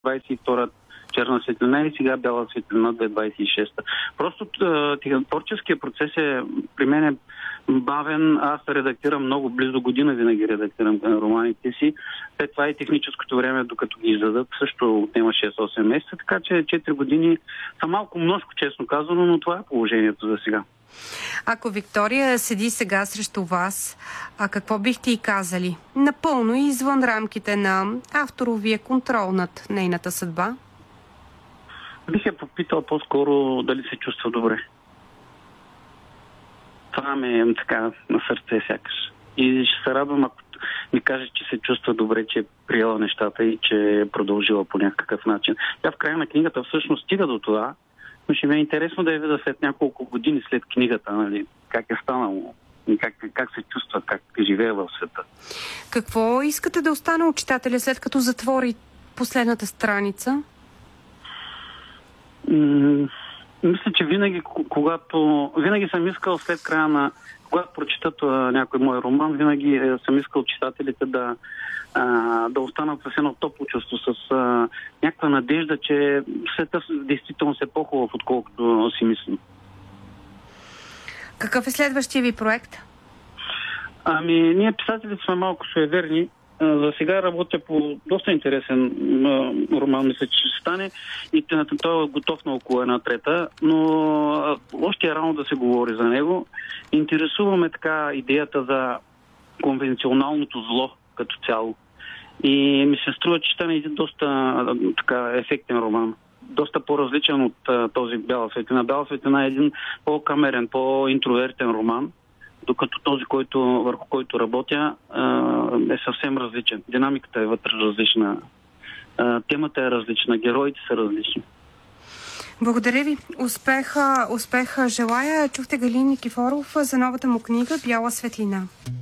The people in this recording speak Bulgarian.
22 черна светлина и сега бяла светлина 2026. Просто творческият процес при мен е бавен. Аз редактирам много близо година, винаги редактирам романите си. След това и техническото време, докато ги издадат, също отнема 6-8 месеца, така че 4 години са малко множко, честно казано, но това е положението за сега. Ако Виктория седи сега срещу вас, какво бихте й казали? Напълно извън рамките на авторовия контрол над нейната съдба? Бих я попитал по-скоро дали се чувства добре. Това ми е така на сърце сякаш. И ще се радвам, ако ми каже, че се чувства добре, че е приела нещата и че е продължила по някакъв начин. Тя в края на книгата всъщност стига до това, но ще ми е интересно да я видя след няколко години след книгата, нали, как е станало, как се чувства, как живее в света. Какво искате да остане от читателя, след като затвори последната страница? Мисля, че винаги съм искал след края на... Когато прочитат някой мой роман, винаги съм искал читателите да останат с едно топло чувство, с някаква надежда, че светът действително се по-хубав, отколкото си мислим. Какъв е следващия ви проект? Ние писателите сме малко суеверни. За сега работя по доста интересен роман, мисля, че ще стане и той е готов на около 1/3, но още е рано да се говори за него. Интересуваме така идеята за конвенционалното зло като цяло. И ми се струва, че стане един доста така ефектен роман. Доста по-различен от този Бяла светлина. Бяла светлина е един по-камерен, по-интровертен роман, докато този, върху който работя, е съвсем различен. Динамиката е вътре различна, темата е различна, героите са различни. Благодаря ви. Успеха желая. Чухте Галин Никифоров за новата му книга «Бяла светлина».